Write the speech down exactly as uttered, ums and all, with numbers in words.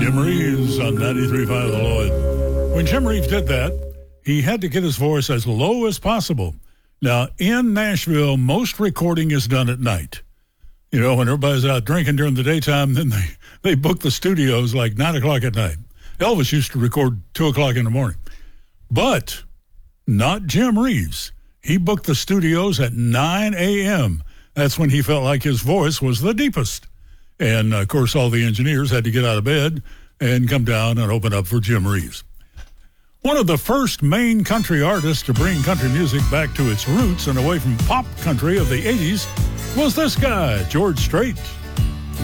Jim Reeves on ninety-three point five The Lloyd. When Jim Reeves did that, he had to get his voice as low as possible. Now, in Nashville, most recording is done at night. You know, when everybody's out drinking during the daytime, then they, they book the studios like nine o'clock at night. Elvis used to record two o'clock in the morning. But not Jim Reeves. He booked the studios at nine a.m. That's when he felt like his voice was the deepest. And, of course, all the engineers had to get out of bed and come down and open up for Jim Reeves. One of the first main country artists to bring country music back to its roots and away from pop country of the eighties was this guy, George Strait.